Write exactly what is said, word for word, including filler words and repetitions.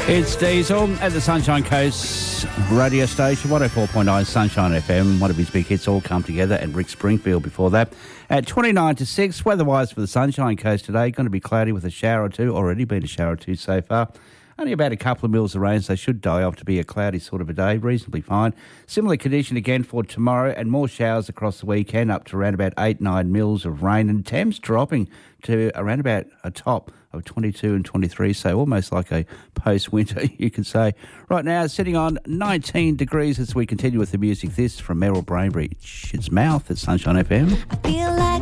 It's Diesel at the Sunshine Coast radio station, one oh four point nine Sunshine F M. One of his big hits, All Come Together, and Rick Springfield before that. At twenty-nine to six, weather-wise for the Sunshine Coast today, going to be cloudy with a shower or two. Already been a shower or two so far. Only about a couple of mils of rain, so they should die off to be a cloudy sort of a day, reasonably fine. Similar condition again for tomorrow, and more showers across the weekend, up to around about eight, nine mils of rain, and temps dropping to around about a top of twenty-two and twenty-three, so almost like a post-winter, you could say. Right now, sitting on nineteen degrees as we continue with the music. This from Meryl Brainbury, Shit's Mouth at Sunshine F M. I feel like